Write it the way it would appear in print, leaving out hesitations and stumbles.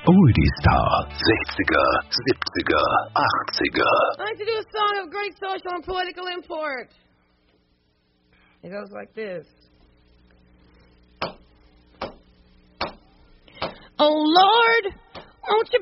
Oldie Star, 60er, 70er, 80er. I'd like to do a song of great social and political import. It goes like this. Oh, Lord, won't you